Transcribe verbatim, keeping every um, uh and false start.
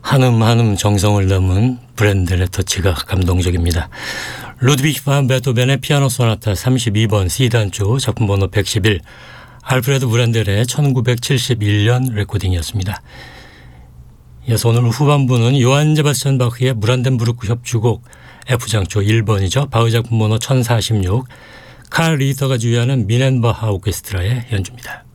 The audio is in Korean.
한음 한음 정성을 담은 브랜델의 터치가 감동적입니다. 루드비히 반 베토벤의 피아노 소나타 삼십이 번 C단조 작품 번호 백십일, 알프레드 브랜델의 천구백칠십일 년 레코딩이었습니다. 이어서 오늘 후반부는 요한 세바스찬 바흐의 브란덴부르크 협주곡 F장조 일 번이죠. 바흐 작품 번호 천사십육, 칼 리히터가 주의하는 미넨바하 오케스트라의 연주입니다.